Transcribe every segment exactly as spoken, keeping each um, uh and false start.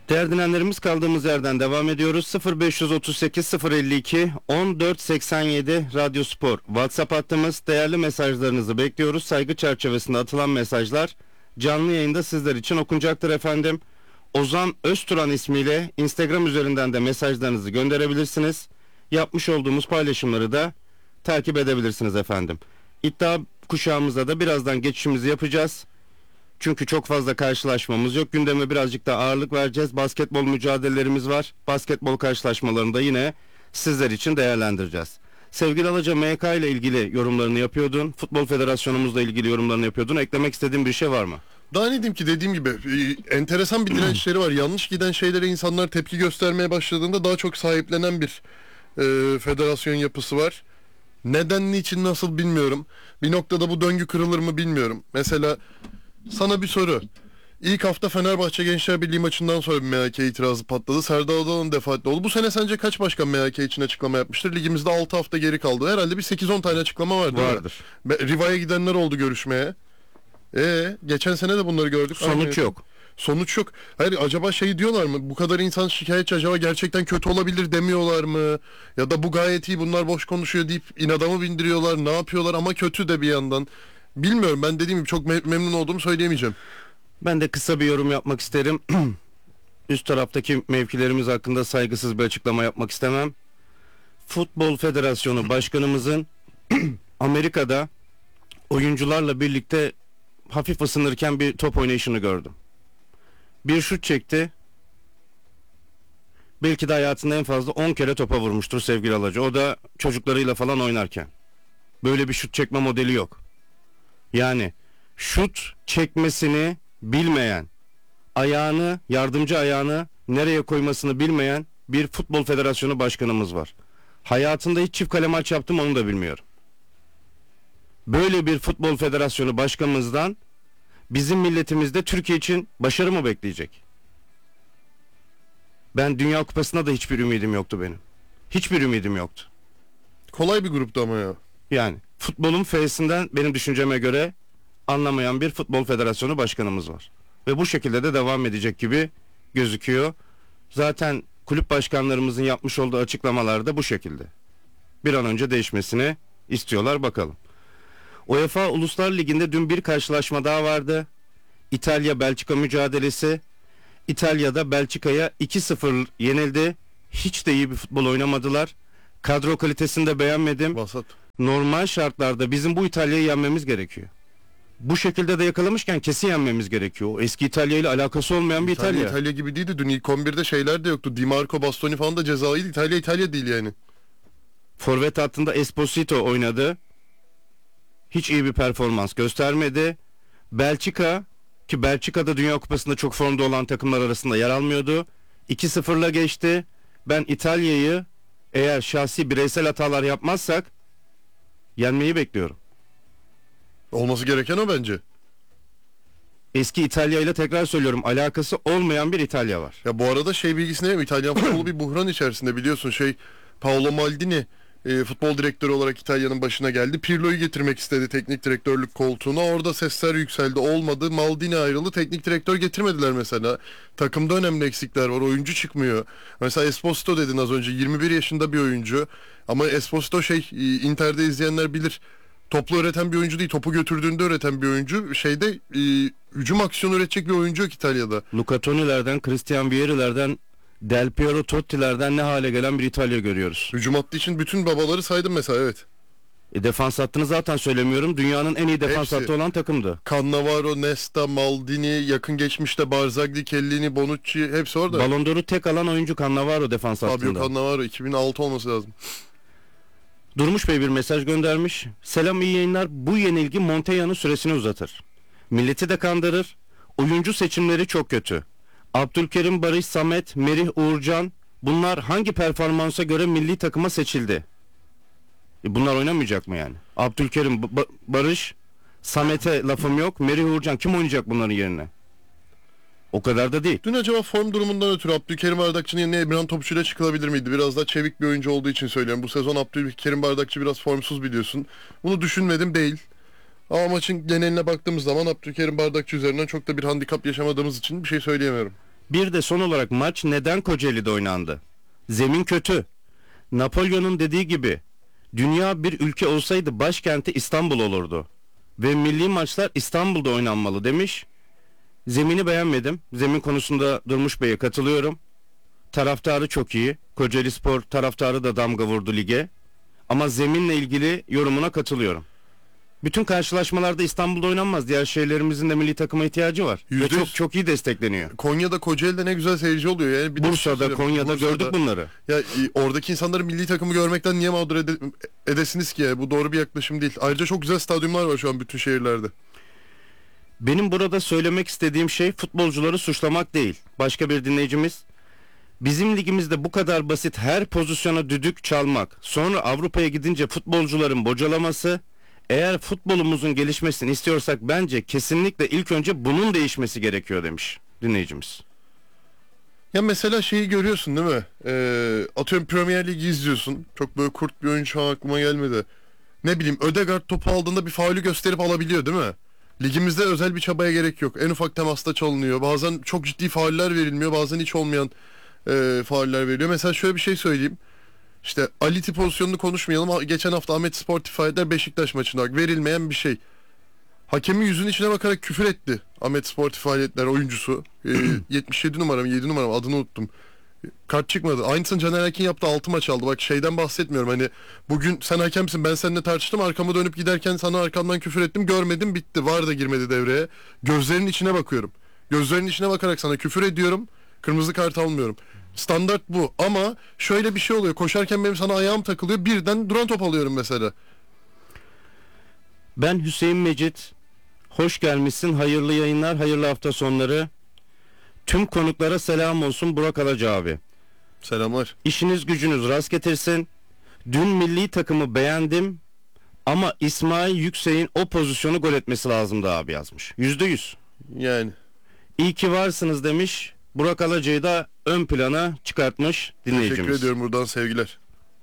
Değerli dinleyenlerimiz, kaldığımız yerden devam ediyoruz. sıfır beş otuz sekiz sıfır elli iki on dört seksen yedi Radyo Spor WhatsApp hattımız. Değerli mesajlarınızı bekliyoruz. Saygı çerçevesinde atılan mesajlar canlı yayında sizler için okunacaktır efendim. Ozan Özturan ismiyle Instagram üzerinden de mesajlarınızı gönderebilirsiniz. Yapmış olduğumuz paylaşımları da takip edebilirsiniz efendim. İddia kuşağımızda da birazdan geçişimizi yapacağız. Çünkü çok fazla karşılaşmamız yok. Gündeme birazcık da ağırlık vereceğiz. Basketbol mücadelelerimiz var. Basketbol karşılaşmalarını da yine sizler için değerlendireceğiz. Sevgili Alaca, M H K ile ilgili yorumlarını yapıyordun. Futbol Federasyonumuzla ilgili yorumlarını yapıyordun. Eklemek istediğin bir şey var mı? Daha ne diyeyim ki, dediğim gibi e, enteresan bir dirençleri var. Yanlış giden şeylere insanlar tepki göstermeye başladığında daha çok sahiplenen bir e, federasyon yapısı var. Neden, niçin, nasıl bilmiyorum. Bir noktada bu döngü kırılır mı bilmiyorum. Mesela sana bir soru. İlk hafta Fenerbahçe Gençler Birliği maçından sonra bir M H K itirazı patladı. Serdar Adalı'nın defaatle oldu. Bu sene sence kaç başkan M H K için açıklama yapmıştır? Ligimizde altı hafta geri kaldı. Herhalde bir sekiz on tane açıklama vardır. Vardır. Riva'ya gidenler oldu görüşmeye. Ee, geçen sene de bunları gördük. Sonuç yok. Sonuç yok. Hayır, acaba şey diyorlar mı? Bu kadar insan şikayetçi, acaba gerçekten kötü olabilir demiyorlar mı? Ya da bu gayet iyi, bunlar boş konuşuyor deyip inada mı bindiriyorlar? Ne yapıyorlar ama kötü de bir yandan. Bilmiyorum, ben dediğim gibi çok me- memnun olduğumu söyleyemeyeceğim. Ben de kısa bir yorum yapmak isterim. Üst taraftaki mevkilerimiz hakkında saygısız bir açıklama yapmak istemem. Futbol Federasyonu Başkanımızın Amerika'da oyuncularla birlikte hafif ısınırken bir top oynayışını gördüm. Bir şut çekti. Belki de hayatında en fazla on kere topa vurmuştur sevgili Alaca. O da çocuklarıyla falan oynarken. Böyle bir şut çekme modeli yok. Yani şut çekmesini bilmeyen, ayağını, yardımcı ayağını nereye koymasını bilmeyen bir futbol federasyonu başkanımız var. Hayatında hiç çift kale maç yaptım, onu da bilmiyorum. Böyle bir futbol federasyonu başkanımızdan bizim milletimizde Türkiye için başarı mı bekleyecek? Ben Dünya Kupası'na da hiçbir ümidim yoktu benim. Hiçbir ümidim yoktu. Kolay bir gruptu ama ya. Yani futbolun F'sinden benim düşünceme göre anlamayan bir futbol federasyonu başkanımız var. Ve bu şekilde de devam edecek gibi gözüküyor. Zaten kulüp başkanlarımızın yapmış olduğu açıklamalar da bu şekilde. Bir an önce değişmesini istiyorlar, bakalım. UEFA Uluslar Ligi'nde dün bir karşılaşma daha vardı. İtalya-Belçika mücadelesi. İtalya'da Belçika'ya iki sıfır yenildi. Hiç de iyi bir futbol oynamadılar. Kadro kalitesini de beğenmedim. Vasat. Normal şartlarda bizim bu İtalya'yı yenmemiz gerekiyor. Bu şekilde de yakalamışken kesin yenmemiz gerekiyor. O eski İtalya ile alakası olmayan bir İtalya, İtalya. İtalya gibi değildi. Dün ilk on birde şeyler de yoktu. Di Marco, Bastoni falan da cezalıydı. İtalya İtalya değil yani. Forvet hattında Esposito oynadı. Hiç iyi bir performans göstermedi. Belçika, ki Belçika'da Dünya Kupası'nda çok formda olan takımlar arasında yer almıyordu. iki sıfırla geçti. Ben İtalya'yı, eğer şahsi bireysel hatalar yapmazsak, yenmeyi bekliyorum. Olması gereken o bence. Eski İtalya ile, tekrar söylüyorum, alakası olmayan bir İtalya var. Ya bu arada şey bilgisine yok. İtalyan futbolu bir buhran içerisinde, biliyorsun. Şey, Paolo Maldini e, futbol direktörü olarak İtalya'nın başına geldi. Pirlo'yu getirmek istedi teknik direktörlük koltuğuna. Orada sesler yükseldi. Olmadı. Maldini ayrıldı. Teknik direktör getirmediler mesela. Takımda önemli eksikler var. Oyuncu çıkmıyor. Mesela Esposito dedin az önce. yirmi bir yaşında bir oyuncu. Ama Esposito şey, e, Inter'de izleyenler bilir. Toplu üreten bir oyuncu değil. Topu götürdüğünde üreten bir oyuncu. Şeyde e, hücum aksiyonu üretecek bir oyuncu yok İtalya'da. Luca Toni'lerden, Christian Vieri'lerden, Del Piero Totti'lerden ne hale gelen bir İtalya görüyoruz. Hücum hattı için bütün babaları saydım mesela, evet. E, defans hattını zaten söylemiyorum. Dünyanın en iyi defans Hepsi. hattı olan takımdı. Cannavaro, Nesta, Maldini, yakın geçmişte Barzagli, Kellini, Bonucci, hepsi orada. Ballon d'Or'u tek alan oyuncu Cannavaro defans Fabio hattında. Cannavaro iki bin altı olması lazım. Durmuş Bey bir mesaj göndermiş. Selam, iyi yayınlar. Bu yenilgi Montella'nın süresini uzatır. Milleti de kandırır. Oyuncu seçimleri çok kötü. Abdülkerim, Barış, Samet, Merih, Uğurcan, bunlar hangi performansa göre milli takıma seçildi? E bunlar oynamayacak mı yani? Abdülkerim, Ba- Barış, Samet'e lafım yok. Merih, Uğurcan, kim oynayacak bunların yerine? O kadar da değil. Dün acaba form durumundan ötürü Abdülkerim Bardakçı'nın yerine Emirhan Topçu'yla çıkılabilir miydi? Biraz daha çevik bir oyuncu olduğu için söylüyorum. Bu sezon Abdülkerim Bardakçı biraz formsuz, biliyorsun. Bunu düşünmedim değil. Ama maçın geneline baktığımız zaman Abdülkerim Bardakçı üzerinden çok da bir handikap yaşamadığımız için bir şey söyleyemiyorum. Bir de son olarak maç neden Kocaeli'de oynandı? Zemin kötü. Napolyon'un dediği gibi dünya bir ülke olsaydı başkenti İstanbul olurdu. Ve milli maçlar İstanbul'da oynanmalı demiş. Zemini beğenmedim. Zemin konusunda Durmuş Bey'e katılıyorum. Taraftarı çok iyi. Kocaelispor taraftarı da damga vurdu lige. Ama zeminle ilgili yorumuna katılıyorum. Bütün karşılaşmalarda İstanbul'da oynanmaz. Diğer şehirlerimizin de milli takıma ihtiyacı var. Ve Yüzde çok yüz. çok iyi destekleniyor. Konya'da, Kocaeli'de ne güzel seyirci oluyor. Yani bir de bir şey Bursa'da, söyleyeyim. Konya'da Bursa'da- gördük bunları. Ya e, oradaki insanları milli takımı görmekten niye mağdur ede- edesiniz ki ya? Bu doğru bir yaklaşım değil. Ayrıca çok güzel stadyumlar var şu an bütün şehirlerde. Benim burada söylemek istediğim şey futbolcuları suçlamak değil. Başka bir dinleyicimiz, bizim ligimizde bu kadar basit her pozisyona düdük çalmak, sonra Avrupa'ya gidince futbolcuların bocalaması, eğer futbolumuzun gelişmesini istiyorsak bence kesinlikle ilk önce bunun değişmesi gerekiyor demiş dinleyicimiz. Ya mesela şeyi görüyorsun değil mi? Ee, atıyorum Premier Ligi izliyorsun. Çok böyle kurt bir oyun şu an aklıma gelmedi. Ne bileyim Ödegaard topu aldığında bir faulü gösterip alabiliyor değil mi? Ligimizde özel bir çabaya gerek yok. En ufak temasta çalınıyor. Bazen çok ciddi fauller verilmiyor. Bazen hiç olmayan e, fauller veriliyor. Mesela şöyle bir şey söyleyeyim. İşte Aliti pozisyonunu konuşmayalım. Ha- Geçen hafta Ahmet Sportif Fayetler Beşiktaş maçında verilmeyen bir şey. Hakemin yüzünün içine bakarak küfür etti Ahmet Sportif Faaliyetler oyuncusu. Ee, yetmiş yedi numaram, yedi numaram adını unuttum. Kart çıkmadı. Aynısını Caner Erkin yaptı, altı maç aldı. Bak şeyden bahsetmiyorum. Hani bugün sen hakemsin, ben seninle tartıştım. Arkamı dönüp giderken sana arkamdan küfür ettim. Görmedim, bitti. VAR da girmedi devreye. Gözlerinin içine bakıyorum. Gözlerinin içine bakarak sana küfür ediyorum. Kırmızı kart almıyorum. Standart bu. Ama şöyle bir şey oluyor. Koşarken benim sana ayağım takılıyor. Birden duran top alıyorum mesela. Ben Hüseyin Mecit, hoş gelmişsin, hayırlı yayınlar, hayırlı hafta sonları. Tüm konuklara selam olsun Burak Alacı abi. Selamlar. İşiniz gücünüz rast getirsin. Dün milli takımı beğendim ama İsmail Yüksek'in o pozisyonu gol etmesi lazımdı abi yazmış. Yüzde yüz. Yani. İyi ki varsınız demiş. Burak Alacı'yı da ön plana çıkartmış dinleyicimiz. Teşekkür ediyorum, buradan sevgiler.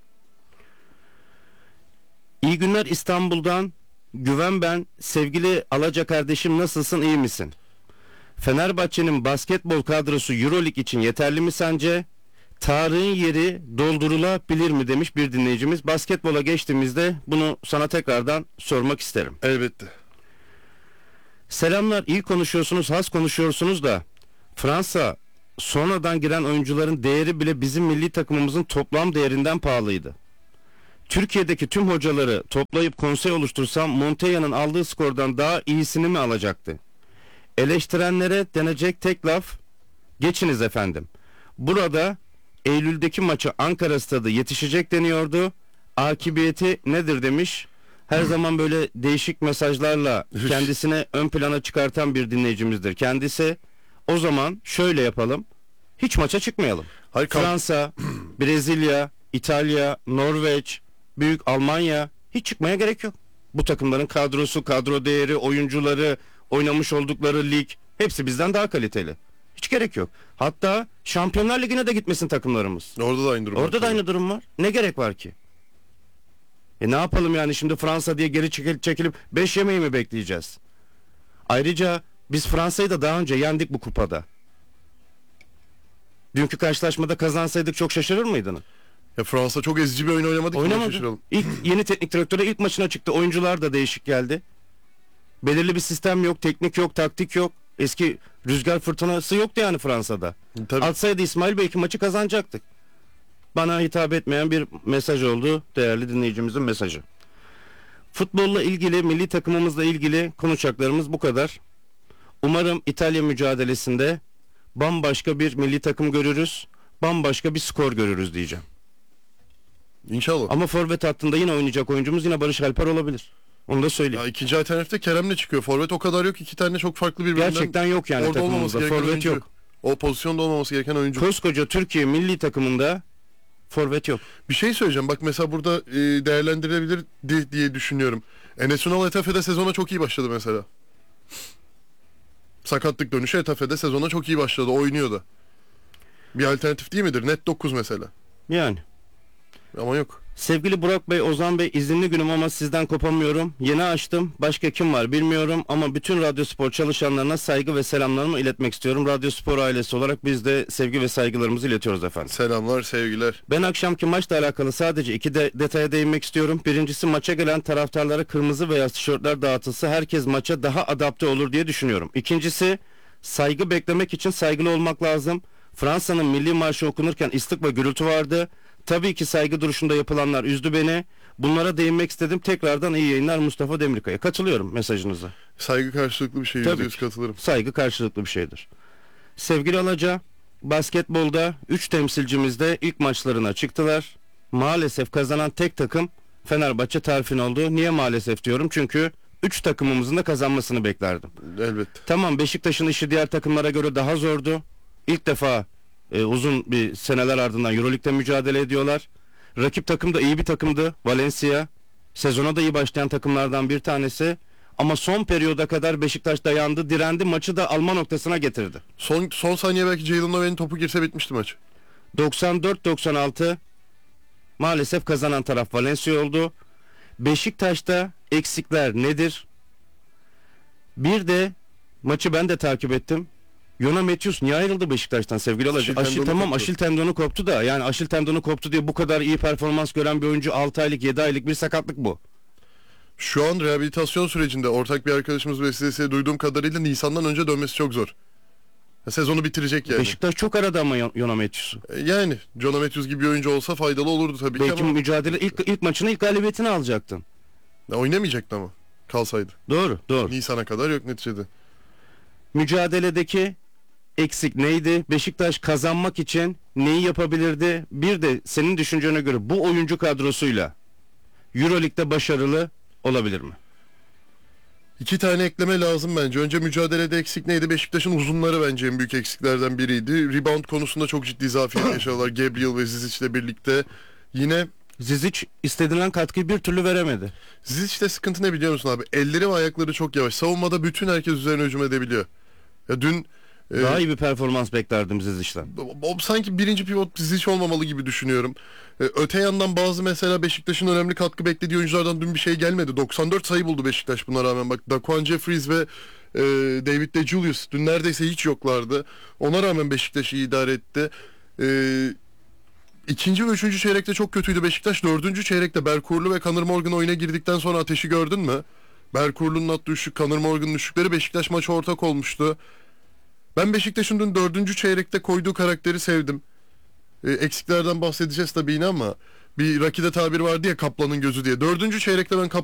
İyi günler İstanbul'dan. Güven ben. Sevgili Alaca kardeşim, nasılsın, iyi misin? Fenerbahçe'nin basketbol kadrosu Euroleague için yeterli mi sence? Tarık'ın yeri doldurulabilir mi demiş bir dinleyicimiz. Basketbola geçtiğimizde bunu sana tekrardan sormak isterim. Elbette. Selamlar, iyi konuşuyorsunuz, has konuşuyorsunuz da Fransa sonradan giren oyuncuların değeri bile bizim milli takımımızın toplam değerinden pahalıydı. Türkiye'deki tüm hocaları toplayıp konsey oluştursam Montella'nın aldığı skordan daha iyisini mi alacaktı? Eleştirenlere denecek tek laf, geçiniz efendim. Burada Eylül'deki maçı Ankara Stadı yetişecek deniyordu. Akıbeti nedir demiş. Her zaman böyle değişik mesajlarla kendisine ön plana çıkartan bir dinleyicimizdir kendisi. O zaman şöyle yapalım. Hiç maça çıkmayalım. Hayır, kal- Fransa, Brezilya, İtalya, Norveç, Büyük Almanya, hiç çıkmaya gerek yok. Bu takımların kadrosu, kadro değeri, oyuncuları, oynamış oldukları lig hepsi bizden daha kaliteli. Hiç gerek yok. Hatta Şampiyonlar Ligi'ne de gitmesin takımlarımız. Orada da aynı durum var. Orada da aynı durum var. Ne gerek var ki? E ne yapalım yani, şimdi Fransa diye geri çekil- çekilip beş yemeği mi bekleyeceğiz? Ayrıca biz Fransa'yı da daha önce yendik bu kupada. Dünkü karşılaşmada kazansaydık çok şaşırır mıydın? Ya Fransa çok ezici bir oyun oynamadı ki. Oynamadı. Şaşıralım. İlk yeni teknik direktöre ilk maçına çıktı. Oyuncular da değişik geldi. Belirli bir sistem yok, teknik yok, taktik yok. Eski rüzgar fırtınası yoktu yani Fransa'da. Tabii. Atsaydı İsmail belki maçı kazanacaktık. Bana hitap etmeyen bir mesaj oldu, değerli dinleyicimizin mesajı. Futbolla ilgili, milli takımımızla ilgili konuşacaklarımız bu kadar. Umarım İtalya mücadelesinde bambaşka bir milli takım görürüz, bambaşka bir skor görürüz diyeceğim. İnşallah. Ama forvet hattında yine oynayacak oyuncumuz yine Barış Alper olabilir. Onu da söyleyeyim. Ya ikinci alternatifte Kerem'le çıkıyor. Forvet o kadar yok. İki tane çok farklı birbirinden. Gerçekten yok yani orada olmaması takımımızda. gereken Forvet oyuncu. yok. O pozisyonda olmaması gereken oyuncu. Koskoca Türkiye milli takımında forvet yok. Bir şey söyleyeceğim. Bak mesela burada e, değerlendirilebilir di- diye düşünüyorum. Enes Ünal Etafe'de sezona çok iyi başladı mesela. Sakatlık dönüşü Etafe'de sezona çok iyi başladı. Oynuyor da. Bir alternatif değil midir? Net dokuz mesela. Yani. Ama yok. Sevgili Burak Bey, Ozan Bey, izinli günüm ama sizden kopamıyorum. Yeni açtım. Başka kim var bilmiyorum ama bütün Radyo Spor çalışanlarına saygı ve selamlarımı iletmek istiyorum. Radyo Spor ailesi olarak biz de sevgi ve saygılarımızı iletiyoruz efendim. Selamlar, sevgiler. Ben akşamki maçla alakalı sadece iki de detaya değinmek istiyorum. Birincisi, maça gelen taraftarlara kırmızı veya tişörtler dağıtılsa herkes maça daha adapte olur diye düşünüyorum. İkincisi, saygı beklemek için saygılı olmak lazım. Fransa'nın milli marşı okunurken ıslık ve gürültü vardı. Tabii ki saygı duruşunda yapılanlar üzdü beni. Bunlara değinmek istedim. Tekrardan iyi yayınlar Mustafa Demirkaya. Katılıyorum mesajınıza. Saygı karşılıklı bir şey. Tabii yüzde yüz ki. katılırım. Saygı karşılıklı bir şeydir. Sevgili Alaca, basketbolda üç temsilcimiz de ilk maçlarına çıktılar. Maalesef kazanan tek takım Fenerbahçe Tarfin oldu. Niye maalesef diyorum? Çünkü üç takımımızın da kazanmasını beklerdim. Elbette. Tamam, Beşiktaş'ın işi diğer takımlara göre daha zordu. İlk defa e, uzun bir seneler ardından Euroleague'de mücadele ediyorlar. Rakip takım da iyi bir takımdı. Valencia. Sezona da iyi başlayan takımlardan bir tanesi. Ama son periyoda kadar Beşiktaş dayandı, direndi, maçı da alma noktasına getirdi. Son son saniye belki Jalen Novel'in topu girse bitmişti maç. doksan dört doksan altı maalesef kazanan taraf Valencia oldu. Beşiktaş'ta eksikler nedir? Bir de maçı ben de takip ettim. Yona Matthews niye ayrıldı Beşiktaş'tan sevgili Alacı? Aşil Aşil, tendonu tamam koptu. aşil tendonu koptu da, yani aşil tendonu koptu diye bu kadar iyi performans gören bir oyuncu altı aylık yedi aylık bir sakatlık bu. Şu an rehabilitasyon sürecinde ortak bir arkadaşımız vesilesiyle duyduğum kadarıyla Nisan'dan önce dönmesi çok zor. Sezonu bitirecek yani. Beşiktaş çok aradı ama Yon- Yona Matthews'u. E, Yani John Matthews gibi bir oyuncu olsa faydalı olurdu tabii ki Belki ama mücadele ilk, ilk maçını ilk galibiyetini alacaktın. Ya oynamayacaktı ama kalsaydı. Doğru doğru. Nisan'a kadar yok neticede. Mücadeledeki eksik neydi? Beşiktaş kazanmak için neyi yapabilirdi? Bir de senin düşüncene göre bu oyuncu kadrosuyla Euroleague'de başarılı olabilir mi? İki tane ekleme lazım bence. Önce mücadelede eksik neydi? Beşiktaş'ın uzunları bence en büyük eksiklerden biriydi. Rebound konusunda çok ciddi zafiyet yaşadılar. Gabriel ve Zizic'le birlikte. Yine Zizic istediğinden katkıyı bir türlü veremedi. Zizic'te sıkıntı ne biliyor musun abi? Elleri ve ayakları çok yavaş. Savunmada bütün herkes üzerine hücum edebiliyor. Ya dün e, Daha iyi bir performans beklerdim Zizic'ten. o, sanki birinci pivot Zizic olmamalı gibi düşünüyorum. E, öte yandan bazı mesela Beşiktaş'ın önemli katkı beklediği oyunculardan dün bir şey gelmedi. doksan dört sayı buldu Beşiktaş buna rağmen. Bak Daquan Jeffries ve e, David De Julius dün neredeyse hiç yoklardı. Ona rağmen Beşiktaş iyi idare etti. E, ikinci ve üçüncü çeyrekte çok kötüydü Beşiktaş. Dördüncü çeyrekte Berkurlu ve Conor Morgan oyuna girdikten sonra ateşi gördün mü? Berkurlu'nun attığı üçlük, Conor Morgan'ın üçlükleri Beşiktaş maça ortak olmuştu. Ben Beşiktaş'ın dün dördüncü çeyrekte koyduğu karakteri sevdim. E, eksiklerden bahsedeceğiz tabii yine ama bir Raki'de tabir vardı ya Kaplan'ın gözü diye. Dördüncü çeyrekte ben Kaplan'ın